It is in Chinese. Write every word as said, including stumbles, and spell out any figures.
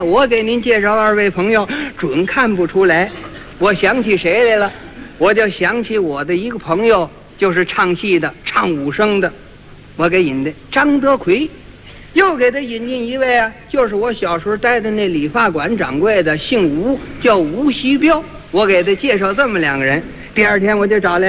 我给您介绍二位朋友，准看不出来。我想起谁来了？我就想起我的一个朋友，就是唱戏的，唱武生的，我给引的张德奎。又给他引进一位啊，就是我小时候待的那理发馆掌柜的，姓吴，叫吴锡彪。我给他介绍这么两个人。第二天我就找来